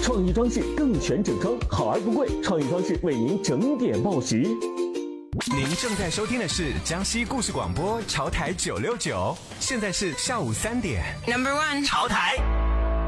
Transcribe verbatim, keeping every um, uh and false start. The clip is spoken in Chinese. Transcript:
创意装饰更全整装，好而不贵。创意装饰为您整点报时。 您正在收听的是江西故事广播潮台九六九，现在是下午三点。 Number one， 潮台。